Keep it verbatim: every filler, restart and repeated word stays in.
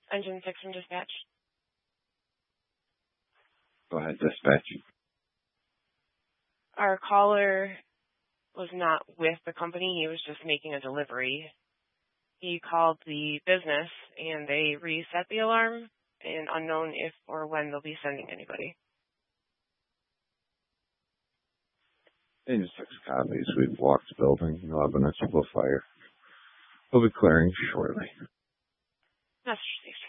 Engine six from dispatch. Go ahead, dispatch. Our caller was not with the company. He was just making a delivery. He called the business, and they reset the alarm, and unknown if or when they'll be sending anybody. Engine six copies. We've walked the building. No evidence of a fire. We'll be clearing shortly. Master Station.